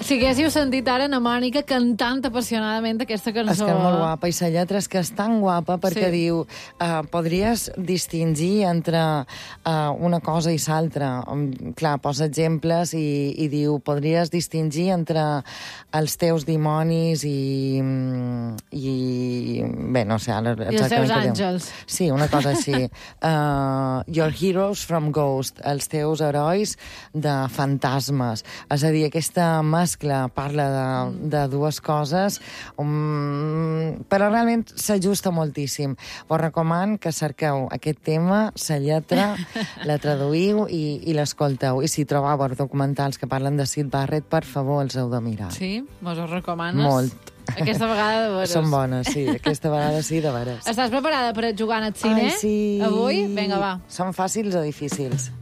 Si haguéssiu sentit ara na Mònica cantant apassionadament aquesta cançó. És que és molt guapa, i la lletra és que és tan guapa perquè diu podries distingir entre una cosa i l'altra. Clar, posa exemples i diu podries distingir entre els teus dimonis i bé, no sé ara i els seus àngels. Sí, una cosa així. Your heroes from ghost, els teus herois de fantasmes. És a dir, aquesta mescla parla de dues coses, però realment s'ajusta moltíssim. Vos recomano que cerqueu aquest tema, la lletra, la traduïu i l'escolteu. I si trobeu documentals que parlen de Syd Barrett, per favor, els heu de mirar. Sí? Mos ho recomanes? Molt. Aquesta vegada de veres. Són bones, sí. Aquesta vegada sí, de veres. Estàs preparada per jugar al cine? Ai, sí. Avui? Vinga, va. Són fàcils o difícils?